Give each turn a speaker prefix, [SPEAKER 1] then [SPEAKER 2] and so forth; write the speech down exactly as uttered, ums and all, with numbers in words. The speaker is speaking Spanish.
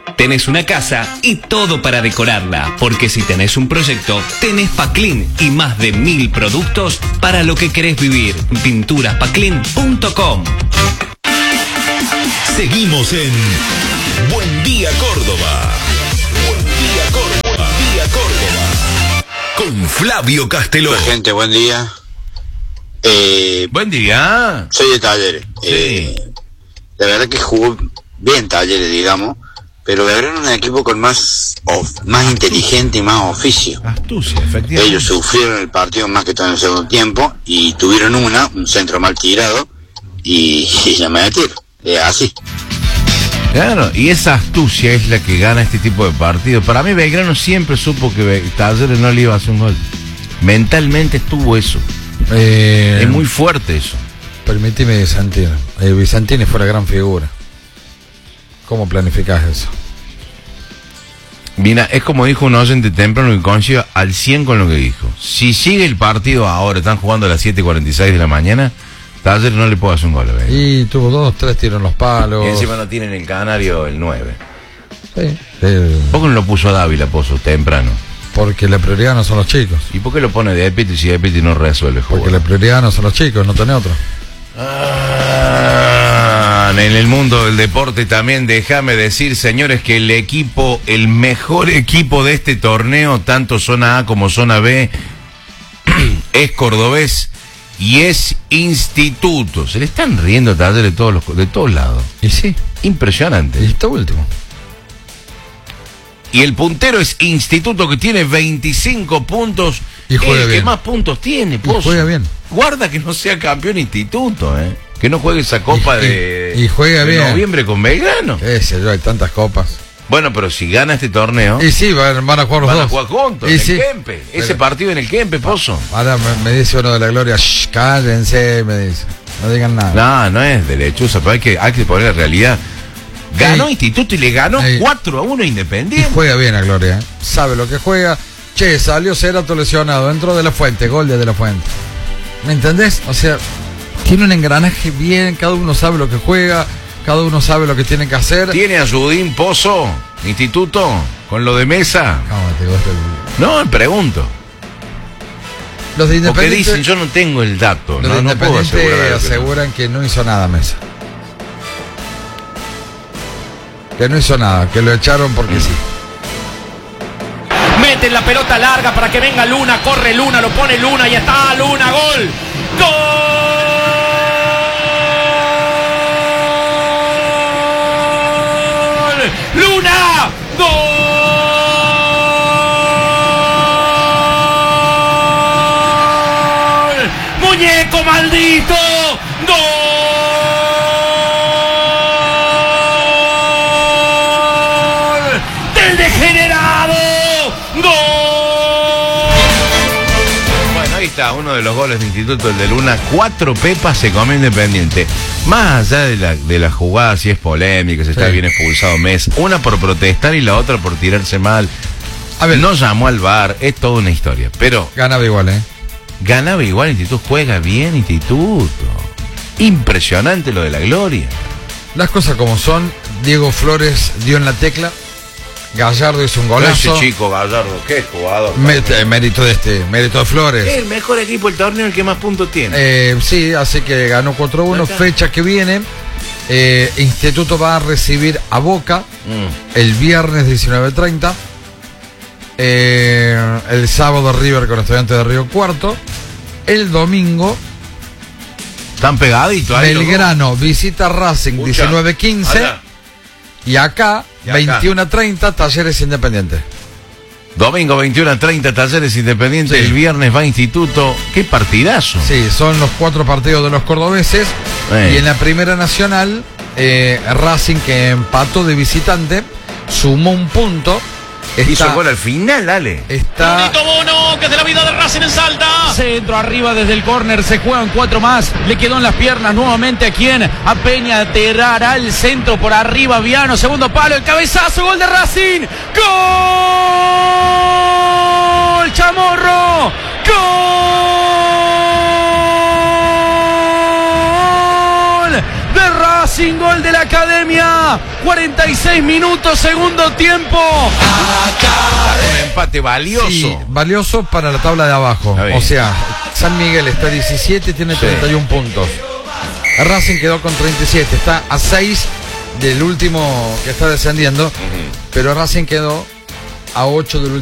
[SPEAKER 1] Tenés una casa y todo para decorarla, porque si tenés un proyecto, tenés Paclin y más de mil productos para lo que querés vivir. pinturas paclin punto com.
[SPEAKER 2] Seguimos en Buen Día Córdoba. Buen Día Córdoba. Buen Día Córdoba. Con Flavio Casteló.
[SPEAKER 3] Gente, buen día. Eh,
[SPEAKER 4] buen día.
[SPEAKER 3] Soy de Talleres.
[SPEAKER 4] Sí.
[SPEAKER 3] Eh, la verdad que jugó bien Talleres, digamos, pero era un equipo con más of, más inteligente y más oficio.
[SPEAKER 4] Astucia, efectivamente.
[SPEAKER 3] Ellos sufrieron el partido más que todo en el segundo tiempo y tuvieron una, un centro mal tirado y, y la metieron. Eh, así.
[SPEAKER 4] Claro, y esa astucia es la que gana este tipo de partidos. Para mí Belgrano siempre supo que Talleres no le iba a hacer un gol. Mentalmente estuvo eso.
[SPEAKER 5] Eh,
[SPEAKER 4] es muy fuerte eso.
[SPEAKER 5] Permíteme, Bizantino. Eh, Bizantini fue la gran figura. ¿Cómo planificás eso?
[SPEAKER 4] Mira, es como dijo un oyente temprano y coincido al cien con lo que dijo. Si sigue el partido ahora, están jugando a las siete y cuarenta y seis de la mañana, Talleres no le puede hacer un gol. ¿Ve?
[SPEAKER 5] Y tuvo dos, tres tiros en los palos.
[SPEAKER 4] Y encima no tienen el canario el nueve.
[SPEAKER 5] Sí. Eh,
[SPEAKER 4] ¿Por qué no lo puso a Dávila, Pozo, temprano?
[SPEAKER 5] Porque la prioridad no son los chicos.
[SPEAKER 4] ¿Y por qué lo pone de Epiti si Epiti no resuelve jugar?
[SPEAKER 5] Porque la prioridad no son los chicos, no tiene otro.
[SPEAKER 4] Ah, en el mundo del deporte también déjame decir, señores, que el equipo, el mejor equipo de este torneo, tanto zona A como zona B, es cordobés y es Instituto. Se le están riendo a Talleres de todos los, de todos lados.
[SPEAKER 5] Y sí.
[SPEAKER 4] Impresionante.
[SPEAKER 5] Y está último.
[SPEAKER 4] Y el puntero es Instituto, que tiene veinticinco puntos.
[SPEAKER 5] Y juega
[SPEAKER 4] el
[SPEAKER 5] bien.
[SPEAKER 4] que más puntos tiene, Pozo.
[SPEAKER 5] Y juega bien.
[SPEAKER 4] Guarda que no sea campeón Instituto, ¿eh? Que no juegue esa copa
[SPEAKER 5] y,
[SPEAKER 4] de,
[SPEAKER 5] y juega
[SPEAKER 4] de
[SPEAKER 5] bien.
[SPEAKER 4] noviembre con Belgrano.
[SPEAKER 5] Ese, yo, hay tantas copas.
[SPEAKER 4] Bueno, pero si gana este torneo,
[SPEAKER 5] Y sí, van, van a jugar los
[SPEAKER 4] van
[SPEAKER 5] dos.
[SPEAKER 4] a jugar juntos,
[SPEAKER 5] Y
[SPEAKER 4] en
[SPEAKER 5] sí.
[SPEAKER 4] el Kempe. Ese
[SPEAKER 5] Pero-
[SPEAKER 4] partido en el Kempe, Pozo.
[SPEAKER 5] Ahora me, me dice uno de la Gloria, shh, cállense, me dice. No digan nada.
[SPEAKER 4] No, no es de lechuza, pero hay que, hay que poner la realidad. Ganó
[SPEAKER 5] Ey.
[SPEAKER 4] Instituto y le ganó
[SPEAKER 5] Ey.
[SPEAKER 4] cuatro a uno
[SPEAKER 5] Y
[SPEAKER 4] Independiente.
[SPEAKER 5] juega bien a Gloria, ¿eh? Sabe lo que juega. Che, salió Cerato lesionado dentro de la Fuente, gol de, de la Fuente. ¿Me entendés? O sea, tiene un engranaje bien, cada uno sabe lo que juega, cada uno sabe lo que tiene que hacer.
[SPEAKER 4] ¿Tiene a Judín Pozo, Instituto, con lo de Mesa?
[SPEAKER 5] ¿Cómo te gusta el-
[SPEAKER 4] No, pregunto.
[SPEAKER 5] Los de
[SPEAKER 4] Porque
[SPEAKER 5] Independiente,
[SPEAKER 4] dicen, yo no tengo el dato.
[SPEAKER 5] los
[SPEAKER 4] No,
[SPEAKER 5] de
[SPEAKER 4] no puedo
[SPEAKER 5] Independiente
[SPEAKER 4] asegurar algo que no.
[SPEAKER 5] aseguran que no hizo nada Mesa. Que no hizo nada, que lo echaron porque sí.
[SPEAKER 6] Meten la pelota larga para que venga Luna, corre Luna, lo pone Luna y está Luna, gol. ¡Gol! ¡Luna! ¡Gol! ¡Muñeco maldito! ¡Gol! ¡Del degenerado! ¡Gol!
[SPEAKER 4] Bueno, ahí está, uno de los goles de Instituto, el de Luna. Cuatro pepas se come Independiente. Más allá de la, de la jugada, si es polémica, si está
[SPEAKER 5] Sí.
[SPEAKER 4] bien expulsado Mes. Una por protestar y la otra por tirarse mal.
[SPEAKER 5] A ver.
[SPEAKER 4] No llamó al V A R, es toda una historia. Pero
[SPEAKER 5] Ganaba igual, ¿eh?
[SPEAKER 4] ganaba igual Instituto, juega bien Instituto. Impresionante lo de la Gloria.
[SPEAKER 5] Las cosas como son, Diego Flores dio en la tecla, Gallardo hizo un golazo.
[SPEAKER 4] Ese chico Gallardo, qué jugador.
[SPEAKER 5] Mé- mérito de este, mérito de Flores.
[SPEAKER 4] Es el mejor equipo del torneo, el que más puntos tiene.
[SPEAKER 5] Eh, sí, así que ganó cuatro a uno.
[SPEAKER 4] Ahí está.
[SPEAKER 5] Fecha que viene, eh, Instituto va a recibir a Boca
[SPEAKER 4] Mm.
[SPEAKER 5] el viernes diecinueve treinta. Eh, el sábado River con Estudiantes de Río Cuarto. El domingo
[SPEAKER 4] Están pegaditos ahí. los dos.
[SPEAKER 5] Belgrano visita Racing
[SPEAKER 4] Escucha,
[SPEAKER 5] diecinueve quince.
[SPEAKER 4] allá.
[SPEAKER 5] Y acá,
[SPEAKER 4] Y acá.
[SPEAKER 5] veintiuno a treinta, Talleres Independientes.
[SPEAKER 4] Domingo veintiuno a treinta, Talleres Independiente.
[SPEAKER 5] Sí.
[SPEAKER 4] El viernes va Instituto. Qué partidazo.
[SPEAKER 5] Sí, son los cuatro partidos de los cordobeses.
[SPEAKER 4] Eh.
[SPEAKER 5] Y en la Primera Nacional, eh, Racing, que empató de visitante, sumó un punto.
[SPEAKER 4] Hizo
[SPEAKER 5] Está,
[SPEAKER 4] gol al final, dale.
[SPEAKER 5] está
[SPEAKER 6] Brunito Bono, que es de la vida de Racing en Salta. Centro arriba desde el córner, se juegan cuatro más. Le quedó en las piernas nuevamente a quien, a Peña, tirará el centro por arriba, Viano, segundo palo, el cabezazo, gol de Racing. ¡Gol! ¡Chamorro! ¡Gol! De Racing. Racing, gol de la Academia. cuarenta y seis minutos, segundo tiempo.
[SPEAKER 4] Un empate valioso.
[SPEAKER 5] Sí, valioso para la tabla de abajo. O sea, San Miguel está diecisiete, tiene treinta y uno sí. puntos. Racing quedó con treinta y siete, está a seis del último que está descendiendo, uh-huh. pero Racing quedó a ocho del último.